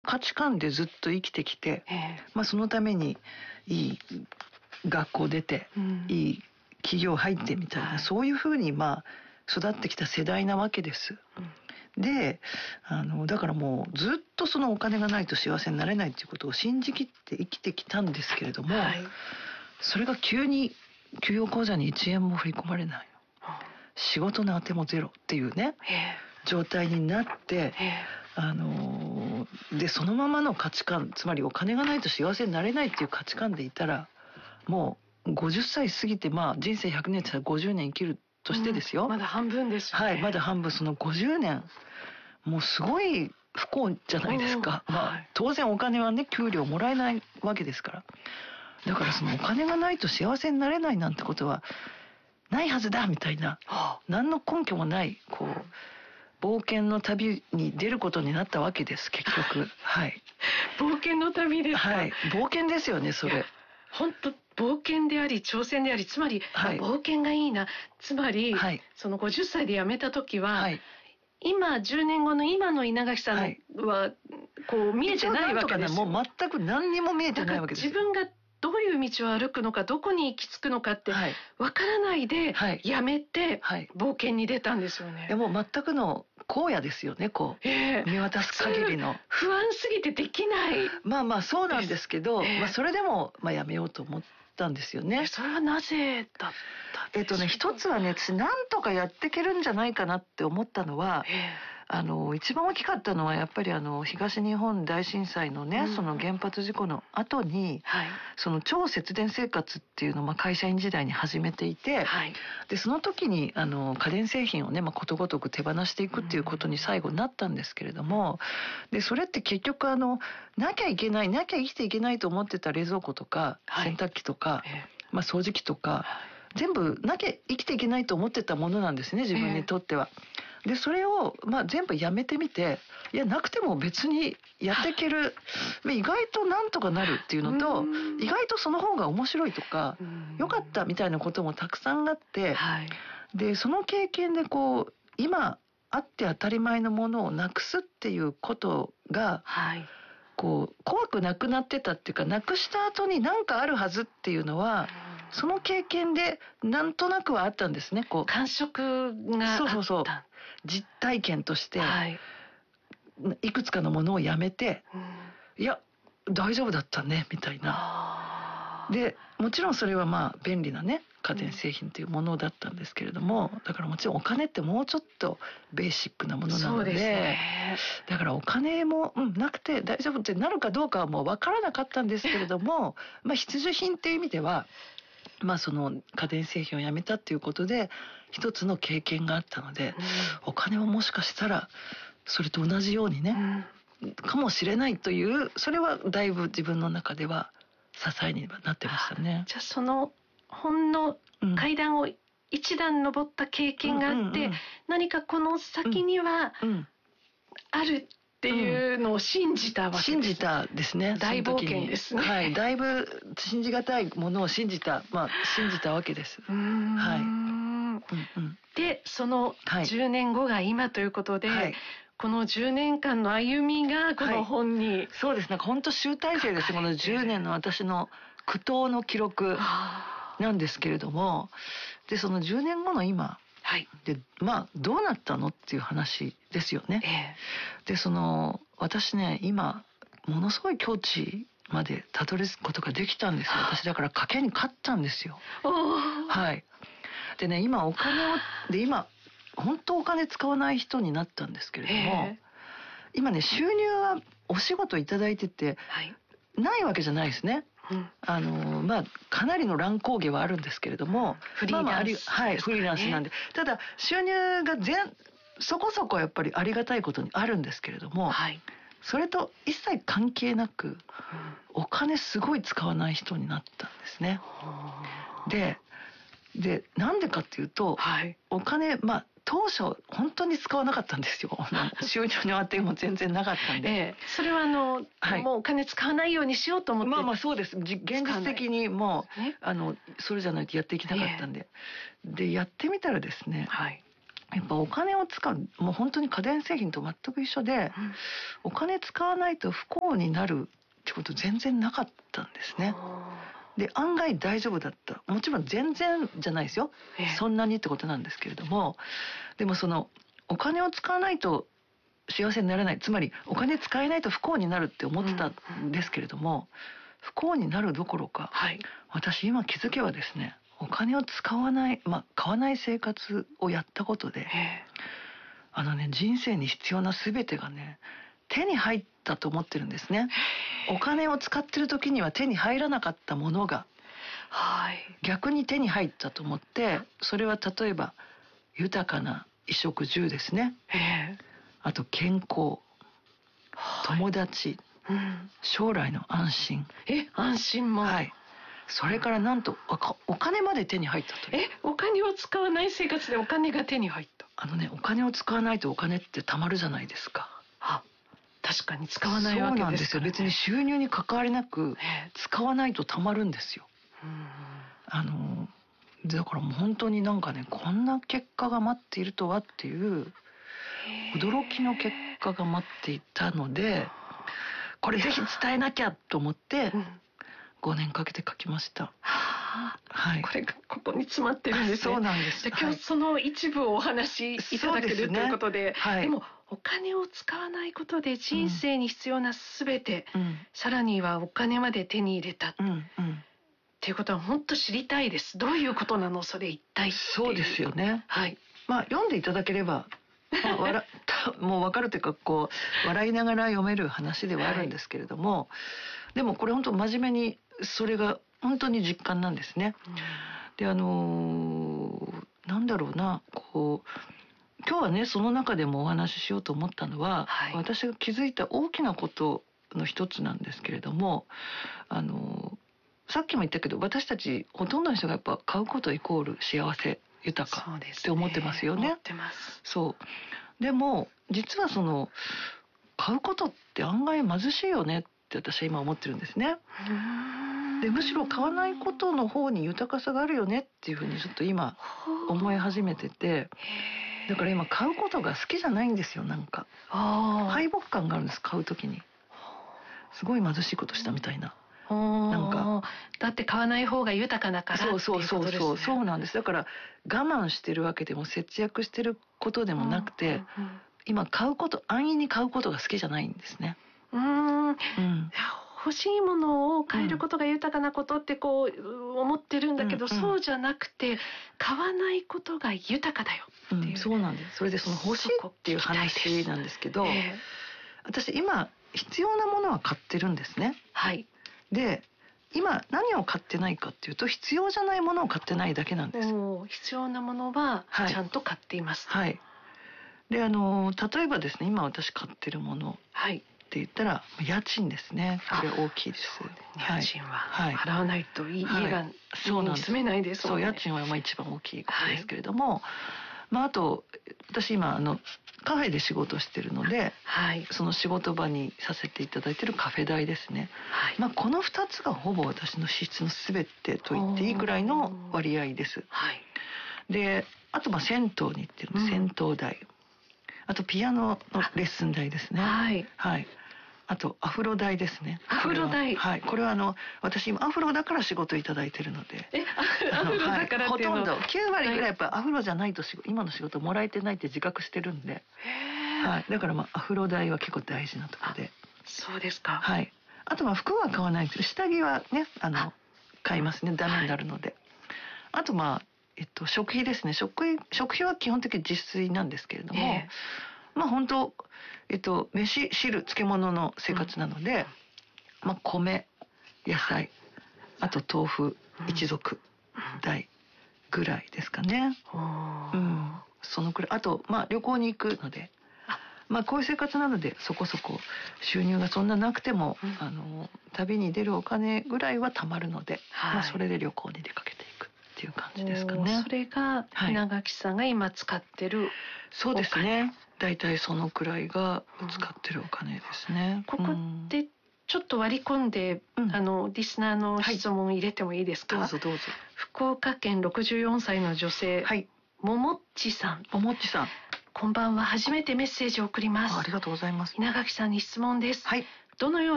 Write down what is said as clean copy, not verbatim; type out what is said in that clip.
価値観でずっと生きてきて、そのためにいい学校出て、いい企業入ってみたいな、そういうふうに育ってきた世代なわけです。で、だからもうずっとそのお金がないと幸せになれないっていうことを信じきって生きてきたんですけれども、それが急に給与口座に1円も振り込まれない、仕事の当てもゼロっていうね、状態になって、でそのままの価値観、つまりお金がないと幸せになれないっていう価値観でいたら、もう50歳過ぎて、人生100年って言ったら50年生きるとしてですよ、 まだ半分ですよね。 まだ半分。その50年もうすごい不幸じゃないですか。当然お金はね、給料もらえないわけですから。だからそのお金がないと幸せになれないなんてことはないはずだみたいな、何の根拠もない冒険の旅に出ることになったわけです、結局。 冒険の旅ですか。 冒険ですよね、それ。 本当冒険であり挑戦であり、つまり、冒険がいいな、つまり、その50歳で辞めた時は、今10年後の今の稲垣さんは、こう見えてないわけですよ。 もう全く何にも見えてないわけですよ。 自分がどういう道を歩くのか、どこに行き着くのかって分からないで辞めて冒険に出たんですよね。 もう全くの荒野ですよね、見渡す限りの。 不安すぎてできない。 そうなんですけど、それでも辞めようと思ったんですよね。 それはなぜだったんですか。 一つはね、私なんとかやっていけるんじゃないかなって思ったのは、一番大きかったのはやっぱり東日本大震災のね、その原発事故の後に、その超節電生活っていうのを会社員時代に始めていて、でその時に家電製品をね、ことごとく手放していくっていうことに最後なったんですけれども、でそれって結局なきゃいけない、なきゃ生きていけないと思ってた冷蔵庫とか洗濯機とか、掃除機とか、全部なきゃ生きていけないと思ってたものなんですね、自分にとっては。でそれを全部やめてみて、いやなくても別にやっていける、意外となんとかなるっていうのと、意外とその方が面白いとか良かったみたいなこともたくさんあって、でその経験で今あって当たり前のものをなくすっていうことが、怖くなくなってたっていうか、なくした後に何かあるはずっていうのは、その経験でなんとなくはあったんですね。 感触があった。 実体験として、いくつかのものをやめて、いや大丈夫だったねみたいな。でもちろんそれは便利なね、家電製品というものだったんですけれども、だからもちろんお金ってもうちょっとベーシックなものなので、だからお金もなくて大丈夫ってなるかどうかはもう分からなかったんですけれども必需品っていう意味では、その家電製品をやめたっていうことで一つの経験があったので、お金はもしかしたらそれと同じようにね、かもしれないという、それはだいぶ自分の中では支えにはなってましたね。 じゃあそのほんの階段を一段登った経験があって、何かこの先にはあるっていうのを信じたわけです。 信じたですね。 大冒険ですね。 だいぶ信じがたいものを信じたわけです。 でその10年後が今ということで、この10年間の歩みがこの本に、 そうですね、本当集大成です。この10年の私の苦闘の記録なんですけれども、でその10年後の今でどうなったのっていう話ですよね。で私ね、今ものすごい境地までたどり着くことができたんですよ。私だから賭けに勝ったんですよ。でね、今今本当お金使わない人になったんですけれども、今ね、収入はお仕事いただいてて、ないわけじゃないですね。かなりの乱高下はあるんですけれども、 フリーランス、 フリーランスなんで、ただ収入がそこそこやっぱりありがたいことにあるんですけれども、それと一切関係なく、お金すごい使わない人になったんですね。でなんでかっていうと、お金当初本当に使わなかったんですよ。収入の当ても全然なかったんで、 それはもうお金使わないようにしようと思って、 そうです。現実的にもうそれじゃないとやっていけなかったんで、でやってみたらですね、 やっぱお金を使う、もう本当に家電製品と全く一緒で、お金使わないと不幸になるってこと全然なかったんですね。で案外大丈夫だった。もちろん全然じゃないですよ、そんなにってことなんですけれども、でもそのお金を使わないと幸せになれない、つまりお金使えないと不幸になるって思ってたんですけれども、不幸になるどころか、私今気づけばですね、お金を使わない、買わない生活をやったことで、人生に必要な全てがね手に入ったと思ってるんですね。お金を使ってる時には手に入らなかったものが、逆に手に入ったと思って、それは例えば豊かな衣食住ですね、あと健康、友達、将来の安心、 安心も、 それからなんとお金まで手に入ったという。 お金を使わない生活でお金が手に入った。 お金を使わないとお金って貯まるじゃないですか。 確かに使わないわけですからね。そうなんですよ。 別に収入に関わりなく使わないと貯まるんですよ。だからもう本当になんかね、こんな結果が待っているとはっていう驚きの結果が待っていたので、これぜひ伝えなきゃと思って5年かけて書きました。 これがここに詰まってるんですね。 そうなんです。 今日その一部をお話しいただけるということで、でもお金を使わないことで人生に必要なすべて、さらにはお金まで手に入れたっていうことは本当知りたいです。どういうことなのそれ一体。 そうですよね。読んでいただければもう分かるというか、こう笑いながら読める話ではあるんですけれども、でもこれ本当真面目にそれが本当に実感なんですね。でなんだろうな、こう今日はねその中でもお話ししようと思ったのは、私が気づいた大きなことの一つなんですけれども、さっきも言ったけど私たちほとんどの人がやっぱ買うことイコール幸せ豊かって思ってますよね。 思ってます。 そうでも実はその買うことって案外貧しいよねって私は今思ってるんですね。でむしろ買わないことの方に豊かさがあるよねっていうふうにちょっと今思い始めてて、だから今買うことが好きじゃないんですよ。なんか敗北感があるんです。買う時にすごい貧しいことしたみたいな。なんかだって買わない方が豊かだからっていうことですね。 そうなんです。だから我慢してるわけでも節約してることでもなくて、今買うこと、安易に買うことが好きじゃないんですね。 欲しいものを買えることが豊かなことってこう思ってるんだけど、そうじゃなくて買わないことが豊かだよっていう、 そうなんです。それでその欲しいっていう話なんですけど、私今必要なものは買ってるんですね。で今何を買ってないかっていうと、必要じゃないものを買ってないだけなんです。 必要なものはちゃんと買っています。 で例えばですね、今私買ってるものって言ったら家賃ですね。これ大きいです。 家賃は払わないと家が住めないですもんね。 家賃は一番大きいことですけれども、あと私今カフェで仕事してるので、その仕事場にさせていただいてるカフェ代ですね。この2つがほぼ私の支出の全てと言っていいくらいの割合です。であと銭湯に行ってる銭湯代、あとピアノのレッスン代ですね。あとアフロ代ですね。 アフロ代。 これは私今アフロだから仕事いただいてるので。 アフロだからほとんど9割ぐらいやっぱアフロじゃないと今の仕事もらえてないって自覚してるんで。だからアフロ代は結構大事なところで。 そうですか。 あと服は買わないです。下着はね買いますね。ダメになるので。あと食費ですね。食費は基本的に自炊なんですけれども、本当飯汁漬物の生活なので、米野菜あと豆腐一族代ぐらいですかね。そのくらい。あと旅行に行くので、こういう生活なのでそこそこ収入がそんななくても、旅に出るお金ぐらいは貯まるので、それで旅行に出かけていくっていう感じですかね。 それが稲垣さんが今使ってるお金。 そうですね。だいたいそのくらいが使ってるお金ですね。 ここでちょっと割り込んで、リスナーの質問を入れてもいいですか？ どうぞ。 福岡県64歳の女性、 ももっちさん。こんばんは、初めてメッセージを送ります。 ありがとうございます。 稲垣さんに質問です。 はい。 どのよう